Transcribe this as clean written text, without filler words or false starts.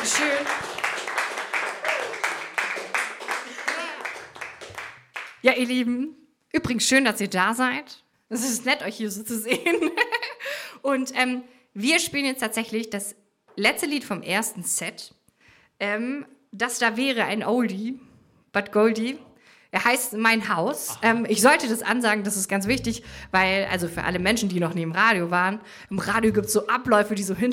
Dankeschön. Ja, ihr Lieben, übrigens schön, dass ihr da seid. Es ist nett, euch hier so zu sehen. Und wir spielen jetzt tatsächlich das letzte Lied vom ersten Set. Das da wäre ein Oldie, but Goldie. Er heißt Mein Haus. Ich sollte das ansagen, das ist ganz wichtig, weil, also für alle Menschen, die noch nie im Radio waren, im Radio gibt es so Abläufe, die so